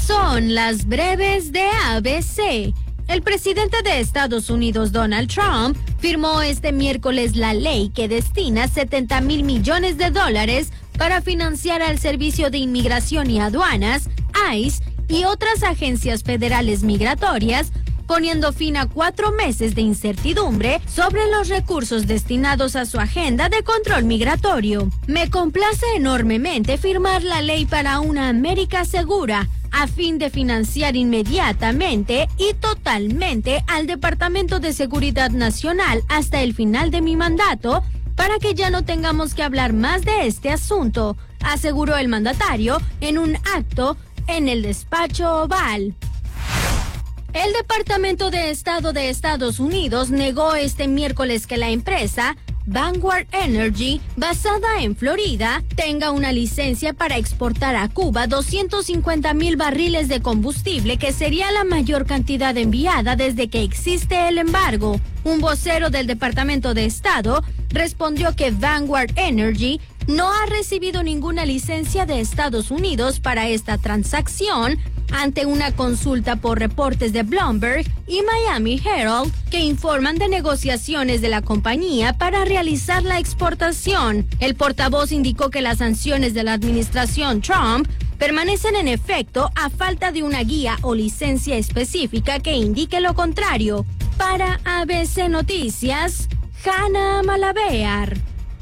son las breves de ABC. El presidente de Estados Unidos, Donald Trump, firmó este miércoles la ley que destina $70,000 millones para financiar al Servicio de Inmigración y Aduanas, ICE, y otras agencias federales migratorias, poniendo fin a 4 meses de incertidumbre sobre los recursos destinados a su agenda de control migratorio. Me complace enormemente firmar la ley para una América segura, a fin de financiar inmediatamente y totalmente al Departamento de Seguridad Nacional hasta el final de mi mandato, para que ya no tengamos que hablar más de este asunto, aseguró el mandatario en un acto en el despacho Oval. El Departamento de Estado de Estados Unidos negó este miércoles que la empresa Vanguard Energy, basada en Florida, tenga una licencia para exportar a Cuba 250,000 barriles de combustible, que sería la mayor cantidad enviada desde que existe el embargo. Un vocero del Departamento de Estado respondió que Vanguard Energy no ha recibido ninguna licencia de Estados Unidos para esta transacción, ante una consulta por reportes de Bloomberg y Miami Herald que informan de negociaciones de la compañía para realizar la exportación. El portavoz indicó que las sanciones de la administración Trump permanecen en efecto a falta de una guía o licencia específica que indique lo contrario. Para ABC Noticias, Hanna Malabear.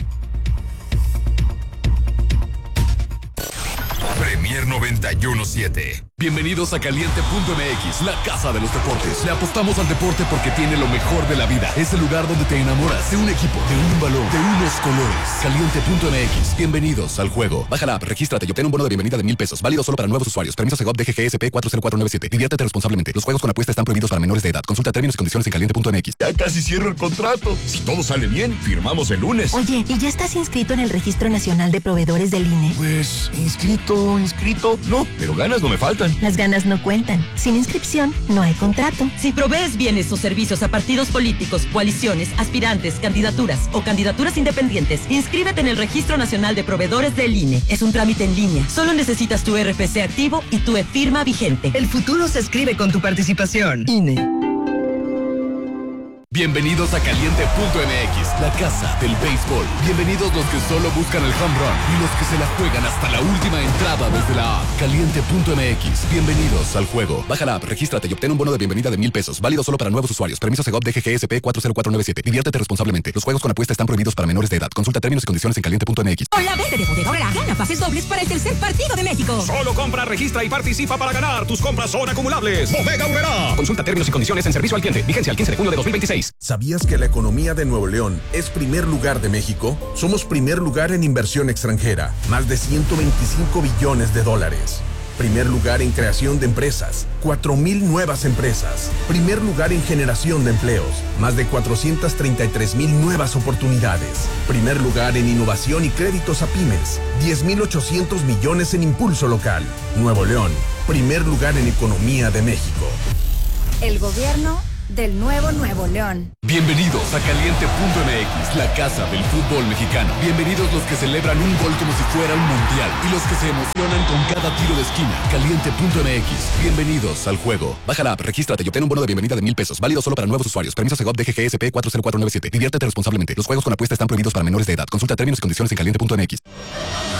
Premier 91.7. Bienvenidos a Caliente.mx, la casa de los deportes. Le apostamos al deporte porque tiene lo mejor de la vida. Es el lugar donde te enamoras de un equipo, de un balón, de unos colores. Caliente.mx. Bienvenidos al juego. Baja la app, regístrate y obtén un bono de bienvenida de $1,000. Válido solo para nuevos usuarios. Permiso Segov DGGSP 40497. Diviértete responsablemente. Los juegos con apuesta están prohibidos para menores de edad. Consulta términos y condiciones en Caliente.mx. Ya casi cierro el contrato. Si todo sale bien, firmamos el lunes. Oye, ¿y ya estás inscrito en el Registro Nacional de Proveedores del INE? Pues, inscrito. No, pero ganas no me faltan. Las ganas no cuentan. Sin inscripción, no hay contrato. Si provees bienes o servicios a partidos políticos, coaliciones, aspirantes, candidaturas o candidaturas independientes, inscríbete en el Registro Nacional de Proveedores del INE. Es un trámite en línea. Solo necesitas tu RFC activo y tu e-firma vigente. El futuro se escribe con tu participación. INE. Bienvenidos a Caliente.mx, la casa del béisbol. Bienvenidos los que solo buscan el home run y los que se la juegan hasta la última entrada desde la app. Caliente.mx. Bienvenidos al juego. Baja la app, regístrate y obtén un bono de bienvenida de $1,000. Válido solo para nuevos usuarios. Permiso Segov DGGSP 40497. Diviértete responsablemente. Los juegos con apuesta están prohibidos para menores de edad. Consulta términos y condiciones en Caliente.mx. Con la verde de Bodega Aurrera, gana pases dobles para el tercer partido de México. Solo compra, registra y participa para ganar. Tus compras son acumulables. Bodega Aurrera. Consulta términos y condiciones en servicio al cliente. Vigencia el 15 de junio de 2026. ¿Sabías que la economía de Nuevo León es primer lugar de México? Somos primer lugar en inversión extranjera, más de $125 billones. Primer lugar en creación de empresas, 4,000 nuevas empresas. Primer lugar en generación de empleos, más de 433,000 nuevas oportunidades. Primer lugar en innovación y créditos a pymes, 10,800 millones en impulso local. Nuevo León, primer lugar en economía de México. El gobierno del nuevo Nuevo León. Bienvenidos a Caliente.mx, la casa del fútbol mexicano. Bienvenidos los que celebran un gol como si fuera un mundial y los que se emocionan con cada tiro de esquina. Caliente.mx. Bienvenidos al juego. Baja la app, regístrate y obtén un bono de bienvenida de $1,000. Válido solo para nuevos usuarios. Permiso Segov DGGSP 40497. Diviértete responsablemente. Los juegos con apuesta están prohibidos para menores de edad. Consulta términos y condiciones en Caliente.mx.